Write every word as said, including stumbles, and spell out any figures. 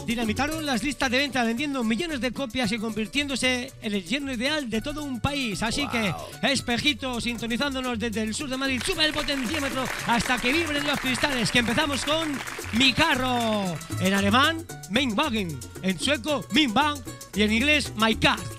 dinamitaron las listas de venta vendiendo millones de copias y convirtiéndose en el yerno ideal de todo un país. Así wow. que, Espejito, sintonizándonos desde el sur de Madrid, sube el potenciómetro hasta que vibren los cristales, que empezamos con Mi Carro. En alemán, Mein Wagen. En sueco, Mein Wagen. Y en inglés, My Car.